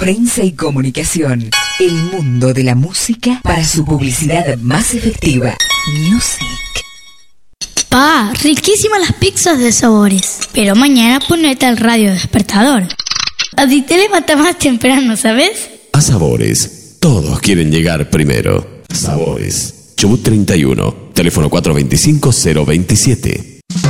Prensa y comunicación. El mundo de la música para su publicidad más efectiva. Music. Pa, riquísimas las pizzas de Sabores. Pero mañana ponete al radio despertador. Así te levantas más temprano, ¿sabes? A Sabores, todos quieren llegar primero. Sabores, Chubut 31, teléfono 425-027.